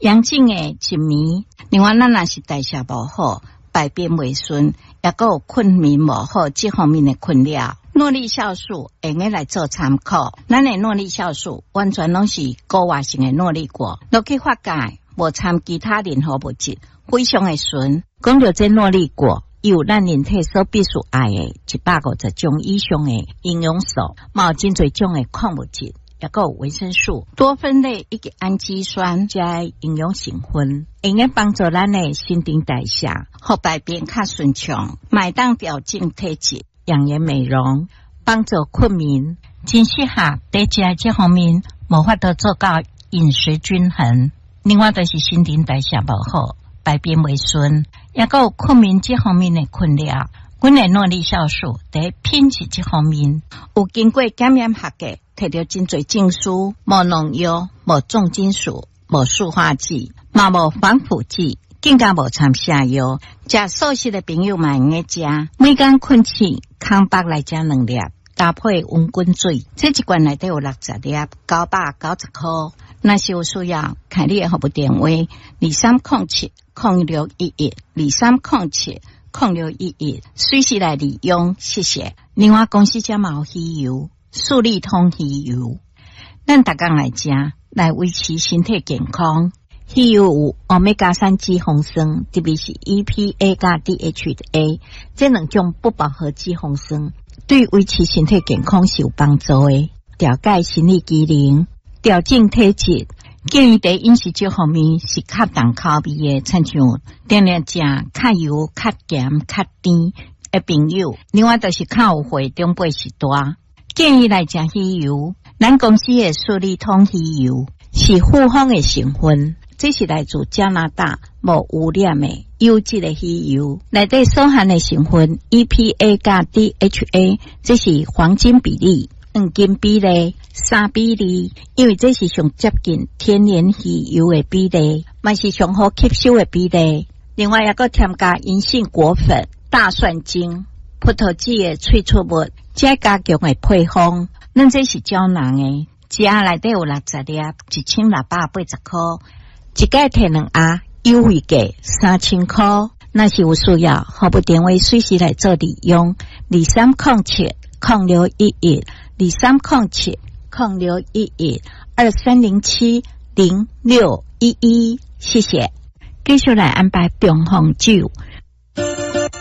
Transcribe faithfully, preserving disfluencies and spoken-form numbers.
阳性的一暝，另外咱若是代谢无好，排便袂顺，也佫有困眠无好这方面的困扰。诺力酵素会用来做参考，咱的诺力酵素完全拢是高活性的诺力果，落去发酵，无掺其他任何物质，非常的纯。讲到这诺力果，有咱人体所必须爱的一百五十种以上的营养素，嘛有真侪种的矿物质，也佫有维生素、多酚类以及氨基酸加营养成分，会用帮助咱的新陈代谢，互排便较顺畅，买当调整体质。养颜美容，帮助困眠，真适合在食这方面无法度做到饮食均衡。另外就是新陈代谢无好，排便袂顺，也佫有困眠这方面的困扰。阮的诺力酵素在品质这方面有经过检验合格，摕到真侪证书，无农药，无重金属，无塑化剂，嘛无防腐剂。更加无掺下药，食素食的朋友嘛用个食，每天困醒，空腹来食两粒，搭配温滚水，这一罐内底有六十粒，九百九十块。若是有需要，看你的服务电话：二三零七零六一一二三零七零六一一，随时来利用，谢谢。另外公司家嘛有鱼油，素利通鱼油，咱逐工来食，来维持身体健康。鱼油有欧米伽三脂肪酸，特别是 E P A 加 D H A 这两种不饱和脂肪酸，对维持身体健康是有帮助的。调解生理机能，调整体质，建议在饮食这方面是较重口味的，亲像定定食较油、较咸、较甜的朋友。另外就是较有血中背是大，建议来食鱼油。咱公司的素利通鱼油是复方的成分。这是来自加拿大无污染的优质的鱼油，内底所含的成分 E P A 加 D H A， 这是黄金比例、黄金比例、三比例，因为这是上接近天然鱼油的比例，嘛是上好吸收的比例。另外还佫添加银杏果粉、大蒜精、葡萄籽的萃取物，再加强的配方。咱这是胶囊的，一盒内底有六十粒，一千六百八十块。一届摕两盒，优惠价三千块。若是有需要，服务电话随时来做利用。二三零七零六一一，二三零七零六一一，二三零七零六一一。谢谢。继续来安排中红酒。